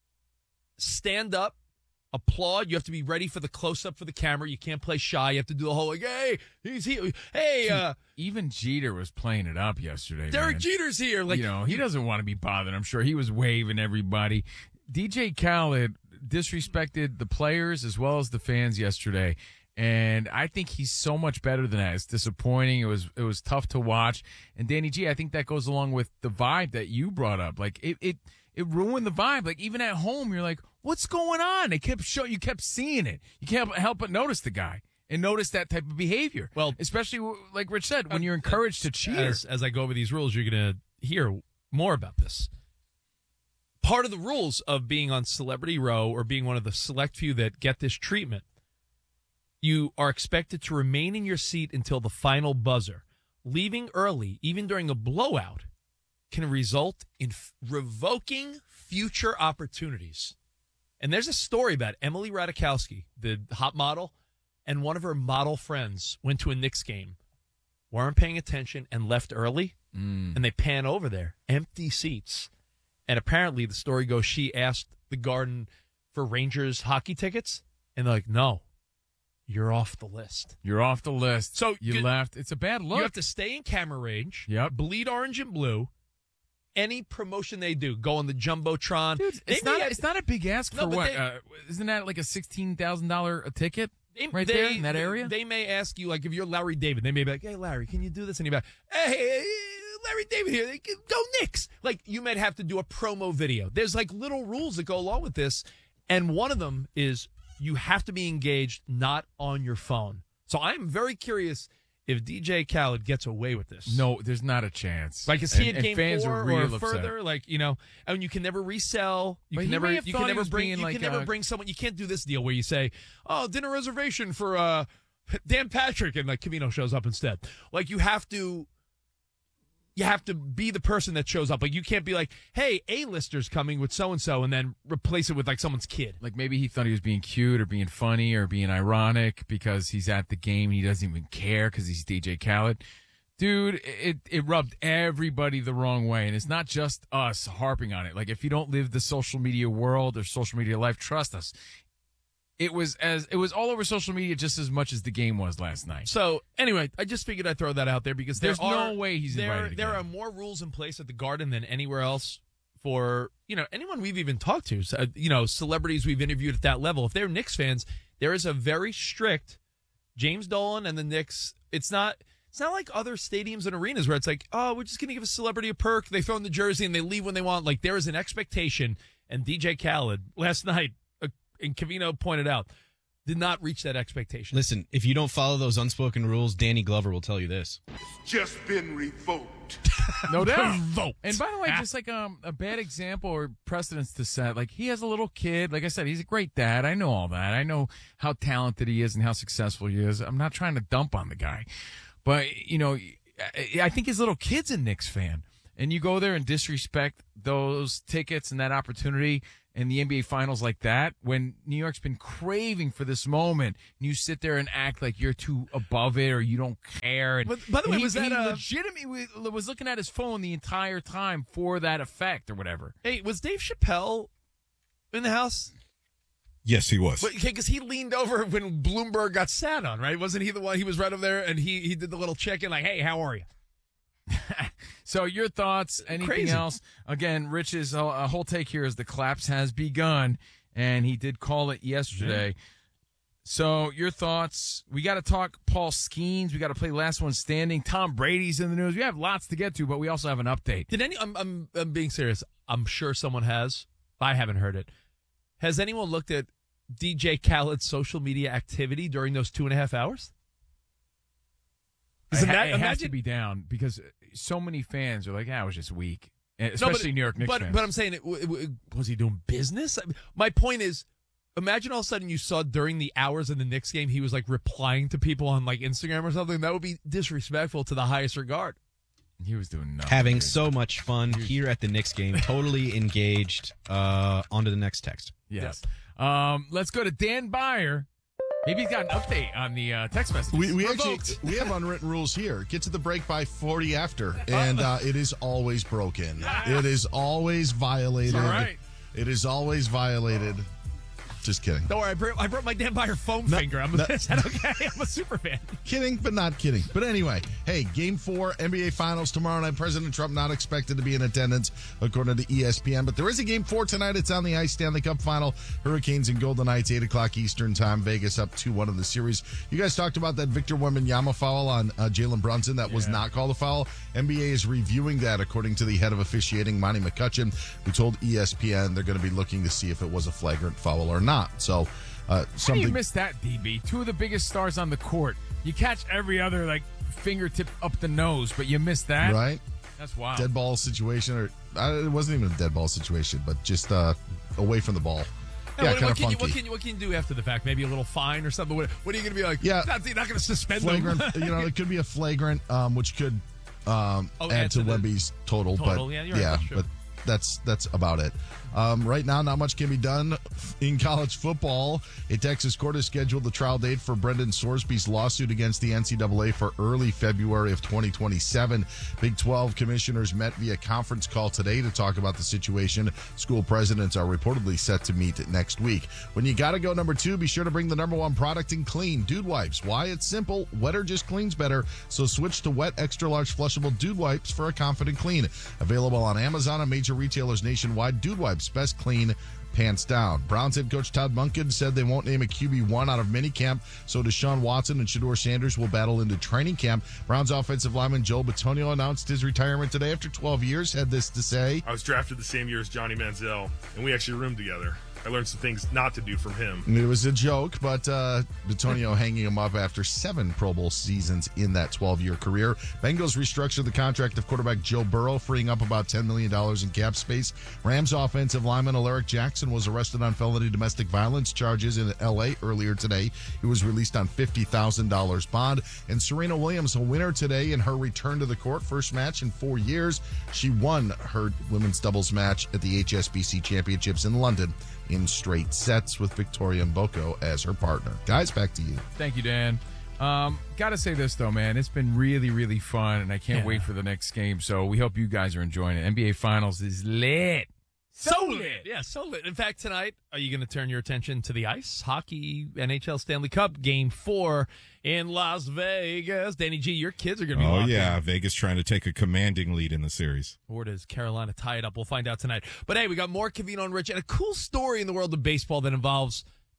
stand up, applaud. You have to be ready for the close-up for the camera. You can't play shy. You have to do the whole, like, hey, he's here. Hey, even Jeter was playing it up yesterday. Derek man. Jeter's here. Like, he doesn't want to be bothered. I'm sure he was waving everybody. DJ Khaled disrespected the players as well as the fans yesterday. And I think he's so much better than that. It's disappointing. It was tough to watch. And Danny G, I think that goes along with the vibe that you brought up. Like it ruined the vibe. Like even at home, you're like, what's going on? You kept seeing it. You can't help but notice the guy and notice that type of behavior. Well, especially like Rich said, when you're encouraged to cheer. As I go over these rules, you're going to hear more about this. Part of the rules of being on Celebrity Row or being one of the select few that get this treatment, you are expected to remain in your seat until the final buzzer. Leaving early, even during a blowout, can result in revoking future opportunities. And there's a story about Emily Ratajkowski, the hot model, and one of her model friends went to a Knicks game, weren't paying attention, and left early. And they pan over there, empty seats. And apparently, the story goes, she asked the Garden for Rangers hockey tickets, and they're like, no. You're off the list. You're off the list. So you left. It's a bad look. You have to stay in camera range. Yep. Bleed orange and blue. Any promotion they do, go on the Jumbotron. Dude, it's not a big ask for what? Isn't that like a $16,000 a ticket there in that area? They may ask you, like, if you're Larry David, they may be like, hey, Larry, can you do this? And you'll be like, hey, Larry David here. Go Knicks. Like, you might have to do a promo video. There's, like, little rules that go along with this. And one of them is you have to be engaged, not on your phone. So I'm very curious if DJ Khaled gets away with this. No, there's not a chance. Like, is he at game fans 4 or upset. further? Like, and you can never resell. You can never bring someone. You can't do this deal where you say, oh, dinner reservation for Dan Patrick, and like Covino shows up instead. Like, you have to be the person that shows up. Like, you can't be like, hey, A-lister's coming with so-and-so, and then replace it with, like, someone's kid. Like, maybe he thought he was being cute or being funny or being ironic because he's at the game and he doesn't even care because he's DJ Khaled. Dude, it rubbed everybody the wrong way. And it's not just us harping on it. Like, if you don't live the social media world or social media life, trust us. It was all over social media just as much as the game was last night. So anyway, I just figured I'd throw that out there because there's no way he's invited. There are more rules in place at the Garden than anywhere else for anyone we've even talked to. So, celebrities we've interviewed at that level. If they're Knicks fans, there is a very strict James Dolan and the Knicks, it's not like other stadiums and arenas where it's like, oh, we're just going to give a celebrity a perk. They throw in the jersey and they leave when they want. Like, there is an expectation. And DJ Khaled last night, and Covino pointed out, did not reach that expectation. Listen, if you don't follow those unspoken rules, Danny Glover will tell you this. Just been revoked. No doubt. Revoked. And by the way, just like a bad example or precedence to set, like he has a little kid. Like I said, he's a great dad. I know all that. I know how talented he is and how successful he is. I'm not trying to dump on the guy. But, I think his little kid's a Knicks fan. And you go there and disrespect those tickets and that opportunity in the NBA Finals like that, when New York's been craving for this moment, and you sit there and act like you're too above it or you don't care. And, by the way, he legitimately was looking at his phone the entire time for that effect or whatever. Hey, was Dave Chappelle in the house? Yes, he was. Because he leaned over when Bloomberg got sat on, right? Wasn't he the one? He was right over there, and he did the little check-in like, hey, how are you? So your thoughts, anything Crazy. else? Again, Rich's whole take here is the collapse has begun, and he did call it yesterday. Yeah. So your thoughts, we got to talk Paul Skeens. We got to play Last One Standing. Tom Brady's in the news. We have lots to get to, but we also have an update. I'm being serious. I'm sure someone has. I haven't heard it. Has anyone looked at DJ Khaled's social media activity during those 2.5 hours? It has to be down because so many fans are like, it was just weak. Especially New York Knicks fans. But I'm saying, was he doing business? My point is, imagine all of a sudden you saw during the hours of the Knicks game, he was like replying to people on like Instagram or something. That would be disrespectful to the highest regard. He was doing nothing. Having so much fun here at the Knicks game, totally engaged. On to the next text. Yes. Let's go to Dan Byer. Maybe he's got an update on the text message. We have unwritten rules here. Get to the break by 40 after, and it is always broken. It is always violated. All right. It is always violated. Just kidding. Don't worry, I broke my Dan Byer foam finger. Is that okay? I'm a super fan. Kidding, but not kidding. But anyway, hey, Game 4, NBA Finals tomorrow night. President Trump not expected to be in attendance, according to ESPN. But there is a Game 4 tonight. It's on the ice, Stanley Cup Final. Hurricanes and Golden Knights, 8 o'clock Eastern time. Vegas up 2-1 in the series. You guys talked about that Victor Wembanyama foul on Jalen Brunson. That was not called a foul. NBA is reviewing that, according to the head of officiating, Monty McCutcheon, who told ESPN they're going to be looking to see if it was a flagrant foul or not. So, how do you miss that, DB? Two of the biggest stars on the court. You catch every other like fingertip up the nose, but you miss that, right? That's wild. Dead ball situation, or it wasn't even a dead ball situation, but just away from the ball. Yeah, kind of funky. What can you do after the fact? Maybe a little fine or something. What are you going to be like? Yeah, you're not going to suspend flagrant. them. It could be a flagrant, which could add to Wemby's total. But yeah, but that's about it. Right now, not much can be done in college football. A Texas court has scheduled the trial date for Brendan Sorsby's lawsuit against the NCAA for early February of 2027. Big 12 commissioners met via conference call today to talk about the situation. School presidents are reportedly set to meet next week. When you got to go number 2, be sure to bring the number 1 product in clean, Dude Wipes. Why? It's simple. Wetter just cleans better. So switch to wet, extra large flushable Dude Wipes for a confident clean. Available on Amazon and major retailers nationwide. Dude Wipes. Best clean, pants down. Browns head coach Todd Monken said they won't name a QB1 out of minicamp, so Deshaun Watson and Shedeur Sanders will battle into training camp. Browns offensive lineman Joel Bitonio announced his retirement today after 12 years. Had this to say: I was drafted the same year as Johnny Manziel, and we actually roomed together. I learned some things not to do from him. It was a joke, but Bitonio hanging him up after 7 Pro Bowl seasons in that 12-year career. Bengals restructured the contract of quarterback Joe Burrow, freeing up about $10 million in cap space. Rams offensive lineman Alaric Jackson was arrested on felony domestic violence charges in L.A. earlier today. He was released on $50,000 bond. And Serena Williams, a winner today in her return to the court, first match in 4 years. She won her women's doubles match at the HSBC Championships in London in straight sets with Victoria Mboko as her partner. Guys, back to you. Thank you, Dan. Gotta say this, though, man. It's been really, really fun, and I can't wait for the next game. So we hope you guys are enjoying it. NBA Finals is lit. So lit. Yeah, so lit. In fact, tonight, are you going to turn your attention to the ice? Hockey, NHL Stanley Cup, Game 4 in Las Vegas. Danny G, your kids are going to be locked in. Vegas trying to take a commanding lead in the series. Or does Carolina tie it up? We'll find out tonight. But hey, we got more Covino and Rich and a cool story in the world of baseball that involves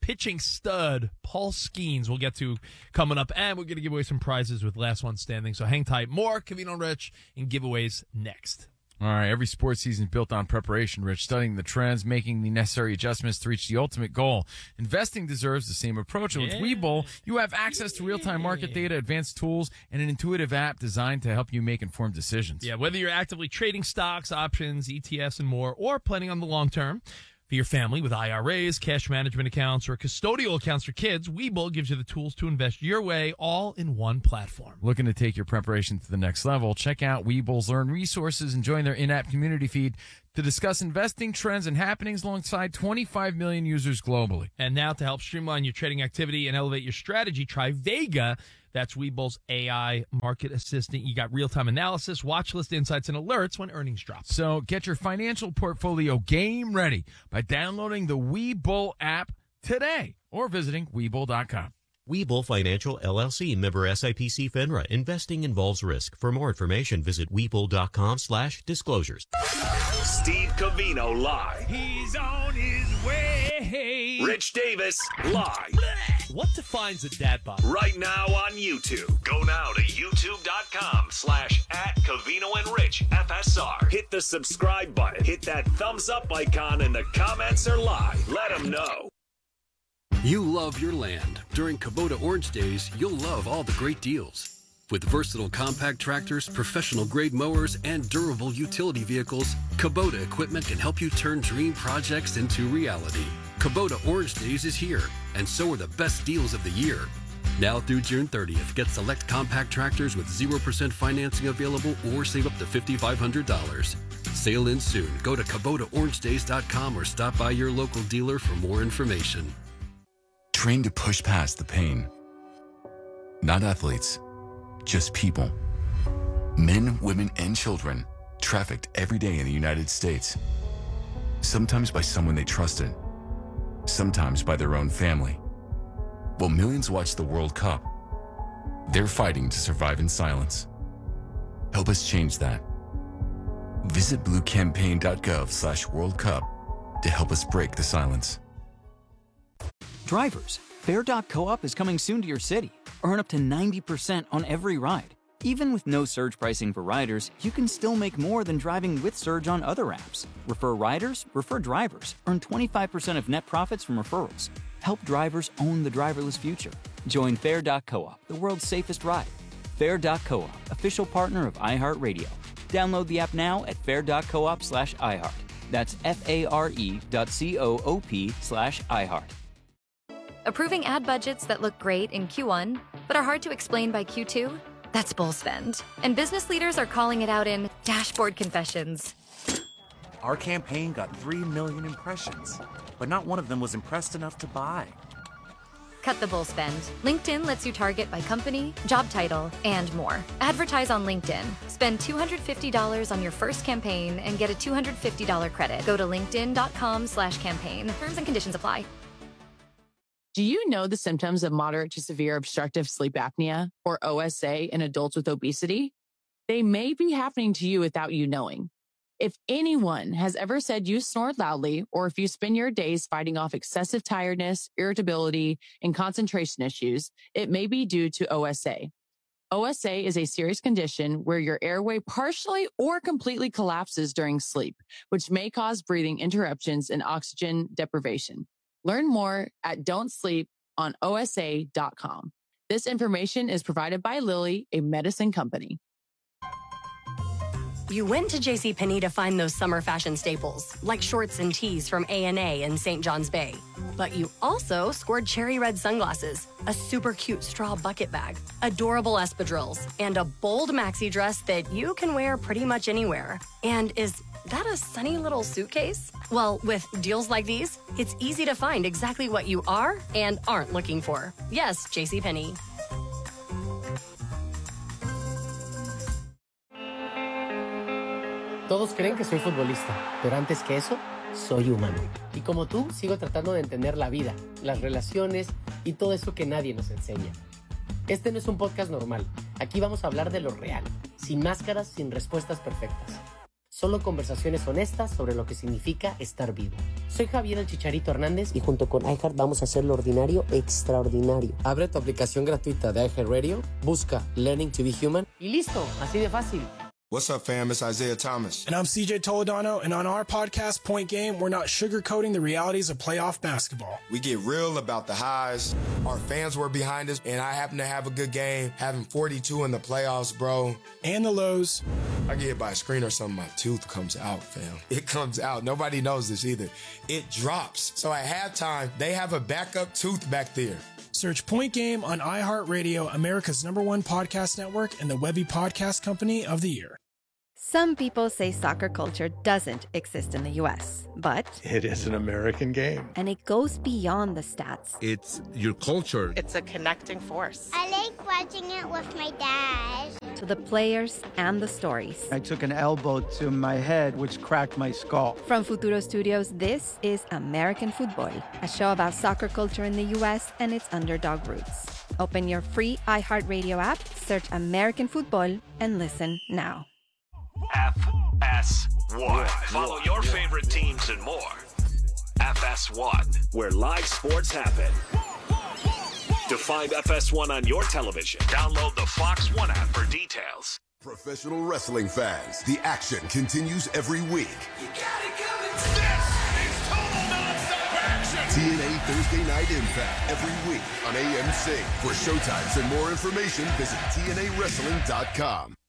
pitching stud Paul Skeens we'll get to coming up, and we're going to give away some prizes with Last One Standing. So hang tight. More Covino and Rich and giveaways next. All right, every sports season is built on preparation, Rich, studying the trends, making the necessary adjustments to reach the ultimate goal. Investing deserves the same approach, and with Webull, you have access to real-time market data, advanced tools, and an intuitive app designed to help you make informed decisions. Yeah, whether you're actively trading stocks, options, ETFs, and more, or planning on the long term, for your family with IRAs, cash management accounts, or custodial accounts for kids, Webull gives you the tools to invest your way all in one platform. Looking to take your preparation to the next level? Check out Webull's Learn Resources and join their in-app community feed to discuss investing trends and happenings alongside 25 million users globally. And now to help streamline your trading activity and elevate your strategy, try Vega. That's Webull's AI market assistant. You got real-time analysis, watch list insights, and alerts when earnings drop. So get your financial portfolio game ready by downloading the Webull app today or visiting Webull.com. Webull Financial LLC, member SIPC FINRA. Investing involves risk. For more information, visit Webull.com/disclosures. Steve Covino live. He's on his way. Rich Davis live. What defines a dad bod? Right now on YouTube. Go now to youtube.com/@CovinoandRichFSR. Hit the subscribe button. Hit that thumbs up icon, and the comments are live. Let them know. You love your land. During Kubota Orange Days, you'll love all the great deals. With versatile compact tractors, professional-grade mowers, and durable utility vehicles, Kubota equipment can help you turn dream projects into reality. Kubota Orange Days is here, and so are the best deals of the year. Now through June 30th, get select compact tractors with 0% financing available or save up to $5,500. Sale ends soon. Go to KubotaOrangeDays.com or stop by your local dealer for more information. Trained to push past the pain. Not athletes, just people. Men, women, and children trafficked every day in the United States. Sometimes by someone they trusted, sometimes by their own family. While millions watch the World Cup, they're fighting to survive in silence. Help us change that. Visit bluecampaign.gov/World Cup to help us break the silence. Drivers, Fair.coop is coming soon to your city. Earn up to 90% on every ride. Even with no surge pricing for riders, you can still make more than driving with surge on other apps. Refer riders, refer drivers. Earn 25% of net profits from referrals. Help drivers own the driverless future. Join Fair.coop, the world's safest ride. Fair.coop, official partner of iHeartRadio. Download the app now at fair.coop/iHeart. That's FARE.coop/iHeart. Approving ad budgets that look great in Q1, but are hard to explain by Q2? That's bull spend. And business leaders are calling it out in dashboard confessions. Our campaign got 3 million impressions, but not one of them was impressed enough to buy. Cut the bull spend. LinkedIn lets you target by company, job title, and more. Advertise on LinkedIn. Spend $250 on your first campaign and get a $250 credit. Go to linkedin.com/campaign. Terms and conditions apply. Do you know the symptoms of moderate to severe obstructive sleep apnea, or OSA, in adults with obesity? They may be happening to you without you knowing. If anyone has ever said you snore loudly, or if you spend your days fighting off excessive tiredness, irritability, and concentration issues, it may be due to OSA. OSA is a serious condition where your airway partially or completely collapses during sleep, which may cause breathing interruptions and oxygen deprivation. Learn more at don'tsleeponosa.com. This information is provided by Lilly, a medicine company. You went to JCPenney to find those summer fashion staples, like shorts and tees from A&A and St. John's Bay. But you also scored cherry red sunglasses, a super cute straw bucket bag, adorable espadrilles, and a bold maxi dress that you can wear pretty much anywhere. And is that a sunny little suitcase? Well, with deals like these, it's easy to find exactly what you are and aren't looking for. Yes, JCPenney. Todos creen que soy futbolista, pero antes que eso, soy humano. Y como tú, sigo tratando de entender la vida, las relaciones y todo eso que nadie nos enseña. Este no es un podcast normal. Aquí vamos a hablar de lo real, sin máscaras, sin respuestas perfectas. Solo conversaciones honestas sobre lo que significa estar vivo. Soy Javier el Chicharito Hernández y junto con iHeart vamos a hacer lo ordinario extraordinario. Abre tu aplicación gratuita de iHeartRadio, busca Learning to be Human y listo, así de fácil. What's up, fam? It's Isaiah Thomas. And I'm CJ Toledano, and on our podcast, Point Game, we're not sugarcoating the realities of playoff basketball. We get real about the highs. Our fans were behind us, and I happen to have a good game, having 42 in the playoffs, bro. And the lows. I get hit by a screen or something, my tooth comes out, fam. It comes out. Nobody knows this either. It drops. So at halftime, they have a backup tooth back there. Search Point Game on iHeartRadio, America's #1 podcast network, and the Webby Podcast Company of the Year. Some people say soccer culture doesn't exist in the U.S., but it is an American game. And it goes beyond the stats. It's your culture. It's a connecting force. I like watching it with my dad. To the players and the stories. I took an elbow to my head, which cracked my skull. From Futuro Studios, this is American Football, a show about soccer culture in the U.S. and its underdog roots. Open your free iHeartRadio app, search American Football, and listen now. FS1. Follow your favorite teams and more. FS1, where live sports happen. To find FS1 on your television, download the Fox One app for details. Professional wrestling fans, the action continues every week. You got it coming. This is total non-stop action. TNA Thursday Night Impact every week on AMC. For showtimes and more information, visit TNAWrestling.com.